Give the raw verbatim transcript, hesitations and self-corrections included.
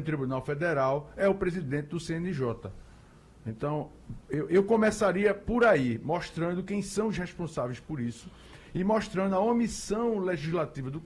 Tribunal Federal é o presidente do C N J. Então, eu, eu começaria por aí, mostrando quem são os responsáveis por isso e mostrando a omissão legislativa do